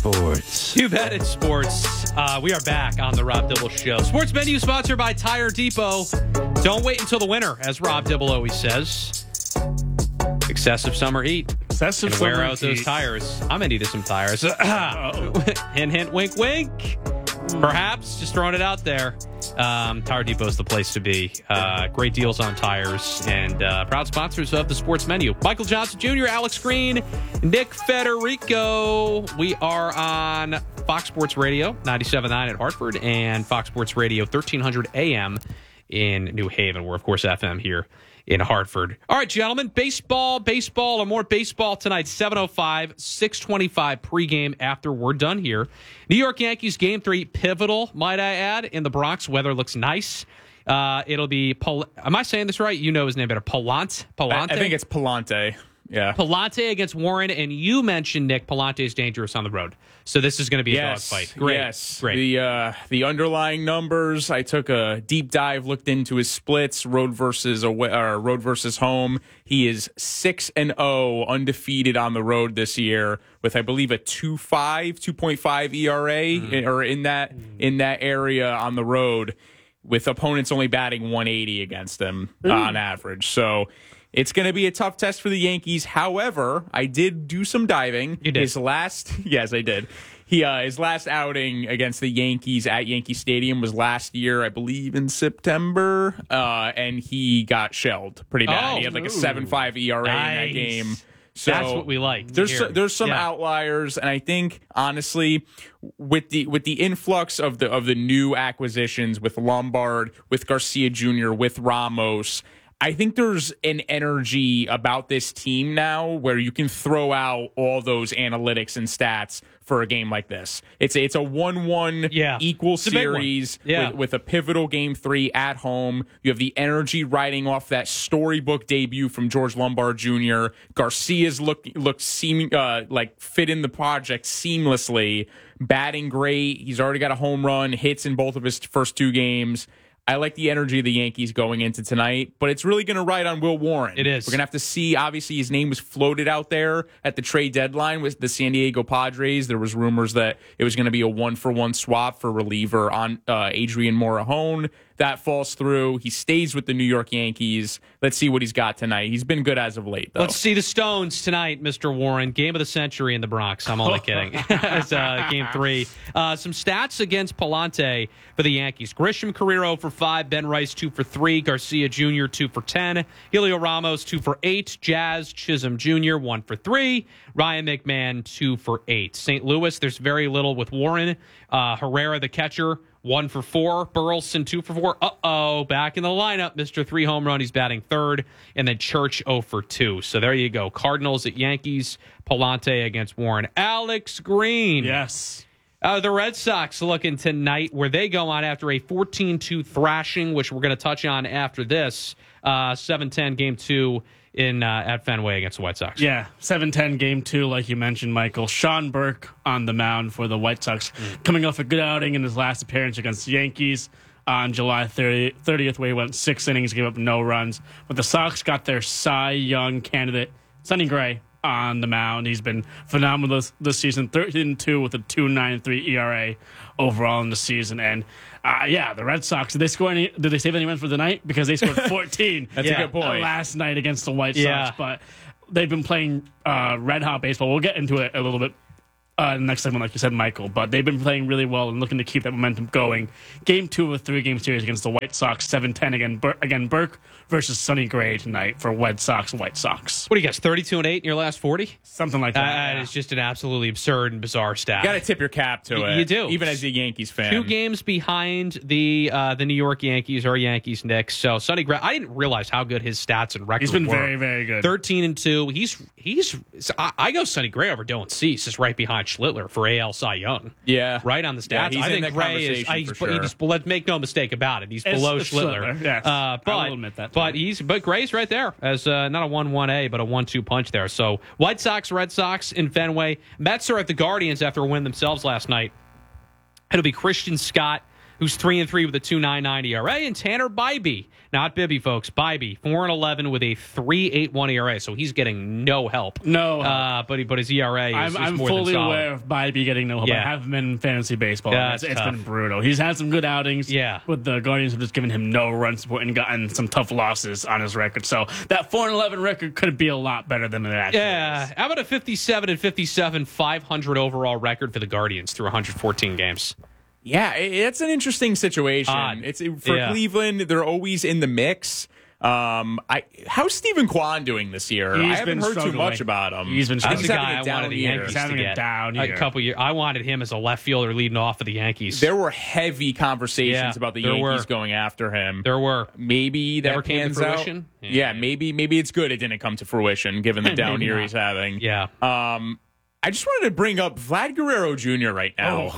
sports. You bet it's sports. We are back on the Rob Dibble Show. Sports Menu sponsored by Tire Depot. Don't wait until the winter, as Rob Dibble always says. Excessive summer heat. Excessive Gonna summer wear out heat. those tires. I'm gonna need some tires. Hint, hint, wink, wink. Perhaps, just throwing it out there. Tire Depot is the place to be. Great deals on tires and proud sponsors of the Sports Menu. Michael Johnson Jr., Alex Green, Nick Federico. We are on Fox Sports Radio, 97.9 at Hartford, and Fox Sports Radio, 1300 AM in New Haven. We're, of course, FM here in Hartford. All right, gentlemen, baseball, and more baseball tonight. 7:05, 6:25 pregame after we're done here. New York Yankees Game 3, pivotal, might I add, in the Bronx. Weather looks nice. It'll be, am I saying this right? You know his name better. Palante? I think it's Palante. Yeah. Palante against Warren, and you mentioned, Nick, Palante is dangerous on the road. So this is going to be a dogfight. Great. Yes. Great. The underlying numbers, I took a deep dive, looked into his splits, road versus home. He is 6-0, undefeated on the road this year with, I believe, a 2.5 ERA or in that area on the road, with opponents only batting 180 against him on average. So it's going to be a tough test for the Yankees. However, I did do some diving. You did? Yes, I did. His last outing against the Yankees at Yankee Stadium was last year, I believe, in September, and he got shelled pretty bad. He had like a 7.5 ERA in that game. So that's what we like. There's some outliers, and I think honestly, with the influx of the new acquisitions with Lombard, with Garcia Jr., with Ramos, I think there's an energy about this team now where you can throw out all those analytics and stats for a game like this. It's a 1-1 equal series with a pivotal Game 3 at home. You have the energy riding off that storybook debut from George Lombard Jr. Garcia's look seeming like fit in the project seamlessly, batting great. He's already got a home run, hits in both of his first two games. I like the energy of the Yankees going into tonight, but it's really going to ride on Will Warren. It is. We're going to have to see. Obviously, his name was floated out there at the trade deadline with the San Diego Padres. There was rumors that it was going to be a 1-for-1 swap for reliever on Adrian Morejon. That falls through. He stays with the New York Yankees. Let's see what he's got tonight. He's been good as of late, though. Let's see the Stones tonight, Mr. Warren. Game of the century in the Bronx. I'm only kidding. It's Game 3. Some stats against Palante for the Yankees. Grisham career 0 for 5. Ben Rice 2 for 3. Garcia Jr. 2 for 10. Helio Ramos 2 for 8. Jazz Chisholm Jr. 1 for 3. Ryan McMahon 2 for 8. St. Louis, there's very little with Warren. Herrera, the catcher, 1 for 4. Burleson, 2 for 4. Back in the lineup, Mr. 3 home run. He's batting third. And then Church 0 for 2. So there you go. Cardinals at Yankees. Palante against Warren. Alex Green. Yes. The Red Sox looking tonight where they go on after a 14-2 thrashing, which we're going to touch on after this. 7-10 Game 2 at Fenway against the White Sox. Yeah, 7-10 Game 2, like you mentioned, Michael. Sean Burke on the mound for the White Sox, coming off a good outing in his last appearance against the Yankees on July 30th, where he went 6 innings, gave up no runs. But the Sox got their Cy Young candidate, Sonny Gray, on the mound. He's been phenomenal this season, 13-2 with a 2.93 ERA overall in the season. And the Red Sox, did they save any runs for the night? Because they scored 14. That's a good point. Last night against the White Sox. But they've been playing red hot baseball. We'll get into it a little bit next segment, like you said, Michael. But they've been playing really well and looking to keep that momentum going. Game 2 of a 3-game series against the White Sox, 7-10 again. Burke versus Sonny Gray tonight for White Sox. What do you guys, 32-8 in your last 40? Something like that. It's just an absolutely absurd and bizarre stat. You got to tip your cap to it. You do. Even as a Yankees fan. 2 games behind the New York Yankees or Yankees Knicks. So Sonny Gray, I didn't realize how good his stats and records were. He's been very, very good. 13-2. I go Sonny Gray over Dylan Cease, just right behind Schlittler for AL Cy Young. Yeah. Right on the stats. Yeah, I think Gray is, let's make no mistake about it. He's below Schlittler. Yes. I will admit that. But Gray's right there as not a 1-1A, but a 1-2 punch there. So White Sox, Red Sox in Fenway. Mets are at the Guardians after a win themselves last night. It'll be Christian Scott who's 3-3 with a 2.99 ERA, and Tanner Bibee, not Bibby, folks, Bibee, 4-11 with a 3.81 ERA. So he's getting no help. No, but his ERA is I'm more fully than solid. aware of Bibee getting no help. Yeah. I haven't been in fantasy baseball. Yeah, It's it's been brutal. He's had some good outings. Yeah. But the Guardians have just given him no run support and gotten some tough losses on his record. So that 4-11 record could be a lot better than it actually is. How about a 57-57, 500 overall record for the Guardians through 114 games? Yeah, it's an interesting situation. Odd. It's for Cleveland. They're always in the mix. How's Stephen Kwan doing this year? I haven't heard too much about him. He's been That's struggling. the having guy a I down wanted the year. Yankees He's to having a get. down A year. couple years. I wanted him as a left fielder leading off for the Yankees. There were heavy conversations Yeah, about the there Yankees were. going after him. There were. Maybe that Never came to pans out. fruition? Yeah, Yeah. maybe it's good it didn't come to fruition given the down Maybe year not. he's having. Yeah. I just wanted to bring up Vlad Guerrero Jr. right now.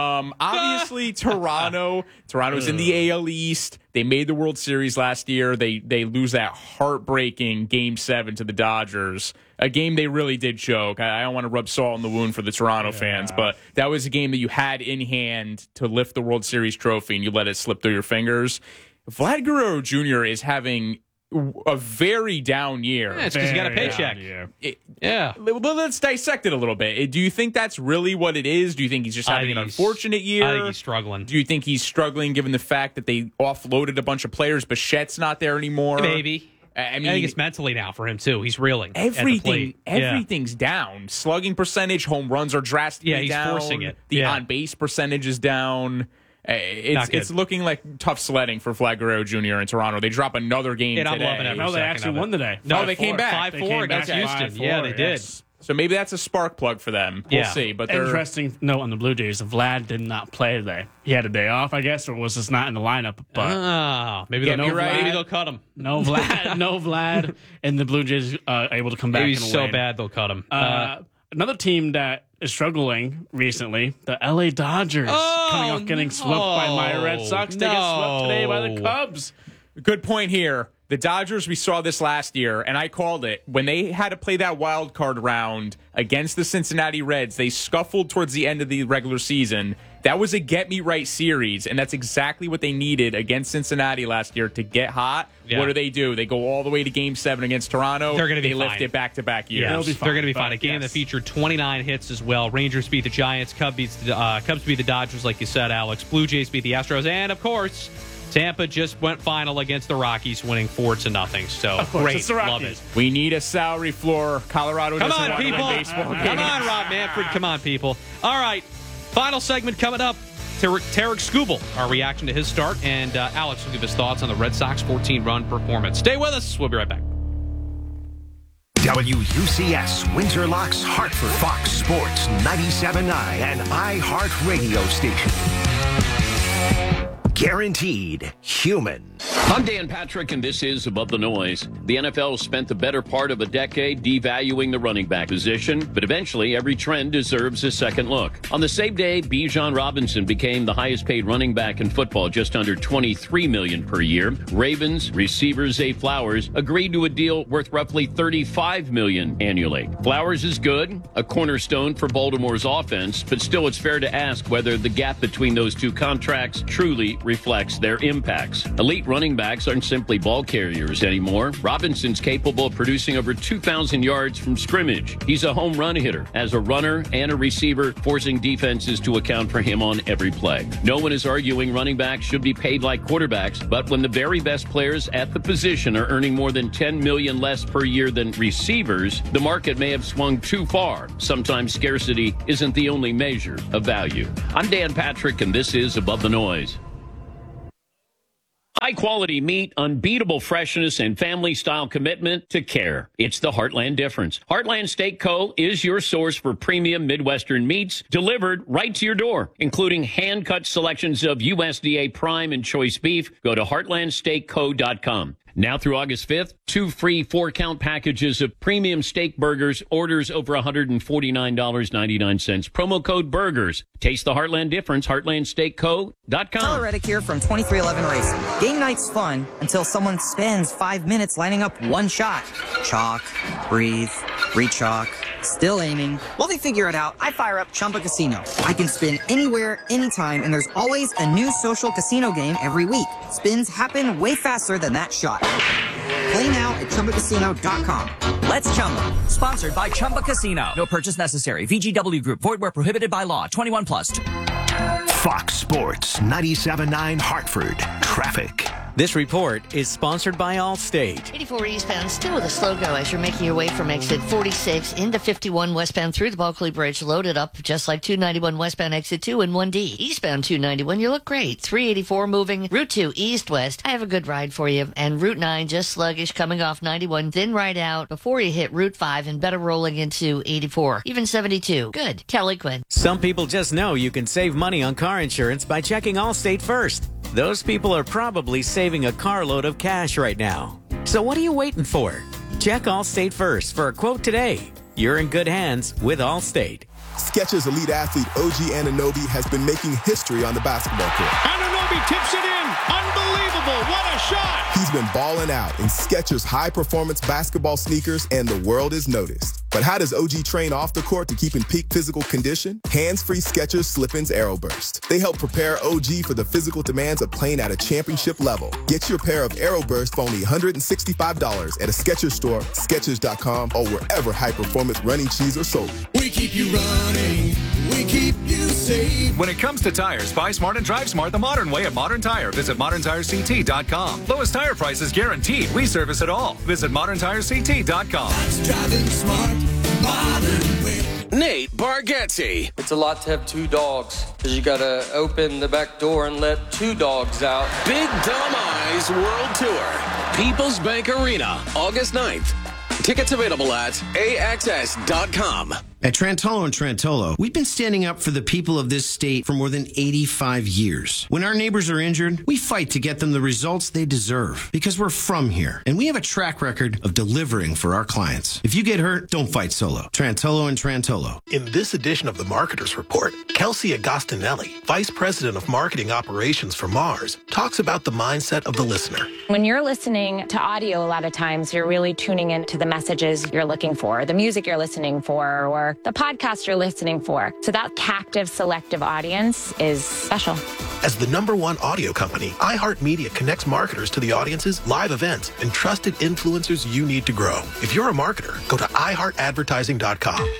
Obviously, Toronto's in the AL East. They made the World Series last year. They lose that heartbreaking Game 7 to the Dodgers, a game they really did choke. I don't want to rub salt in the wound for the Toronto fans, but that was a game that you had in hand to lift the World Series trophy, and you let it slip through your fingers. Vlad Guerrero Jr. is having a very down year. Yeah, it's because he got a Very paycheck. down year. Yeah. Well, let's dissect it a little bit. Do you think that's really what it is? Do you think he's just having an unfortunate year? I think he's struggling. Do you think he's struggling given the fact that they offloaded a bunch of players? Bichette's not there anymore. Maybe. I mean, I think it's mentally now for him, too. He's reeling. at the plate. everything's down. Slugging percentage, home runs are drastically he's down. forcing it. The Yeah. on-base percentage is down. Not good. It's looking like tough sledding for Vlad Guerrero Jr. in Toronto. They drop another game And I'm today. loving every No, they second actually of it. won today. No, they came back. 5-4 against back. Houston. 5-4, Yeah, they did. yes. So maybe that's a spark plug for them. We'll Yeah. see. But they're Interesting note on the Blue Jays. Vlad did not play today. He had a day off, I guess, or was just not in the lineup. But Maybe Get they'll me right. maybe they'll cut him. no Vlad, and the Blue Jays able to come back Maybe and he's so win. bad they'll cut him. Another team that is struggling recently, the LA Dodgers, coming off getting swept by my Red Sox. They get swept today by the Cubs. Good point here. The Dodgers, we saw this last year, and I called it. When they had to play that wild card round against the Cincinnati Reds, they scuffled towards the end of the regular season. That was a get-me-right series, and that's exactly what they needed against Cincinnati last year to get hot. Yeah. What do? They go all the way to Game 7 against Toronto. They're gonna be They lift fine. it back-to-back years. They'll be They're going to be fine, fine. A game yes. that featured 29 hits as well. Rangers beat the Giants. Cubs beat the Dodgers, like you said, Alex. Blue Jays beat the Astros. And, of course, Tampa just went final against the Rockies, winning 4-0. So, course, great. it's the Love Rockies. it. We need a salary floor. Colorado Come doesn't on, want to people. win baseball Come games. on, Rob Manfred. Come on, people. All right. Final segment coming up. Tarek Skubal, our reaction to his start, and Alex will give his thoughts on the Red Sox 14-run performance. Stay with us. We'll be right back. WUCS Winterlocks Hartford, Fox Sports 97.9 and iHeart Radio Station. Guaranteed human. I'm Dan Patrick, and this is Above the Noise. The NFL spent the better part of a decade devaluing the running back position, but eventually every trend deserves a second look. On the same day, Bijan Robinson became the highest paid running back in football, just under $23 million per year. Ravens receiver Zay Flowers agreed to a deal worth roughly $35 million annually. Flowers is good, a cornerstone for Baltimore's offense, but still it's fair to ask whether the gap between those two contracts truly reflects their impacts. Elite running backs aren't simply ball carriers anymore. Robinson's capable of producing over 2,000 yards from scrimmage. He's a home run hitter, as a runner and a receiver, forcing defenses to account for him on every play. No one is arguing running backs should be paid like quarterbacks, but when the very best players at the position are earning more than $10 million less per year than receivers, the market may have swung too far. Sometimes scarcity isn't the only measure of value. I'm Dan Patrick, and this is Above the Noise. High-quality meat, unbeatable freshness, and family-style commitment to care. It's the Heartland difference. Heartland Steak Co. is your source for premium Midwestern meats delivered right to your door, including hand-cut selections of USDA prime and choice beef. Go to heartlandsteakco.com. Now through August 5th, 2 free 4-count packages of premium steak burgers, orders over $149.99. Promo code BURGERS. Taste the Heartland difference, heartlandsteakco.com. Tyler Reddick here from 2311 Racing. Game night's fun until someone spends 5 minutes lining up one shot. Chalk, breathe, re-chalk, Still aiming. While they figure it out, I fire up Chumba Casino. I can spin anywhere, anytime, and there's always a new social casino game every week. Spins happen way faster than that shot. Play now at ChumbaCasino.com. Let's Chumba. Sponsored by Chumba Casino. No purchase necessary. VGW Group. Void where prohibited by law. 21 plus. Fox Sports 97.9 Hartford. Traffic. This report is sponsored by Allstate. 84 eastbound, still with a slow go as you're making your way from exit 46 into 51 westbound through the Bulkley Bridge, loaded up just like 291 westbound exit 2 and 1D. Eastbound 291, you look great. 384 moving. Route 2 east-west, I have a good ride for you. And Route 9 just sluggish coming off 91, then right out before you hit Route 5 and better rolling into 84. Even 72. Good. Kelly Quinn. Some people just know you can save money on car insurance by checking Allstate first. Those people are probably saving a carload of cash right now. So what are you waiting for? Check Allstate first for a quote today. You're in good hands with Allstate. Skechers elite athlete OG Anunoby has been making history on the basketball court. Anunoby tips it in. Unbelievable. What a shot. He's been balling out in Skechers high-performance basketball sneakers, and the world is noticed. But how does OG train off the court to keep in peak physical condition? Hands-free Skechers Slip-ins Aeroburst. They help prepare OG for the physical demands of playing at a championship level. Get your pair of Aeroburst for only $165 at a Skechers store, Skechers.com, or wherever high-performance running shoes are sold. We keep you running. We keep you safe. When it comes to tires, buy smart and drive smart the modern way at Modern Tire. Visit ModernTireCT.com. Lowest tire prices guaranteed. We service it all. Visit ModernTireCT.com. That's driving smart, modern way. Nate Bargatze. It's a lot to have two dogs because you got to open the back door and let two dogs out. Big Dumb Eyes World Tour. People's Bank Arena, August 9th. Tickets available at AXS.com. At Trantolo and Trantolo, we've been standing up for the people of this state for more than 85 years. When our neighbors are injured, we fight to get them the results they deserve because we're from here and we have a track record of delivering for our clients. If you get hurt, don't fight solo. Trantolo and Trantolo. In this edition of the Marketer's Report, Kelsey Agostinelli, Vice President of Marketing Operations for Mars, talks about the mindset of the listener. When you're listening to audio, a lot of times you're really tuning into the messages you're looking for, the music you're listening for, or the podcast you're listening for. So that captive, selective audience is special. As the #1 audio company, iHeartMedia connects marketers to the audiences, live events, and trusted influencers you need to grow. If you're a marketer, go to iHeartAdvertising.com.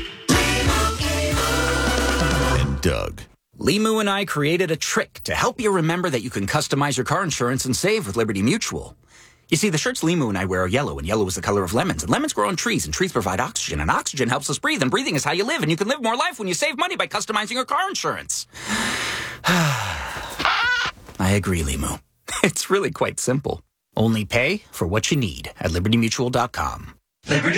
And Doug. Limu and I created a trick to help you remember that you can customize your car insurance and save with Liberty Mutual. You see, the shirts Limu and I wear are yellow, and yellow is the color of lemons. And lemons grow on trees, and trees provide oxygen. And oxygen helps us breathe, and breathing is how you live. And you can live more life when you save money by customizing your car insurance. I agree, Limu. It's really quite simple. Only pay for what you need at LibertyMutual.com. Liberty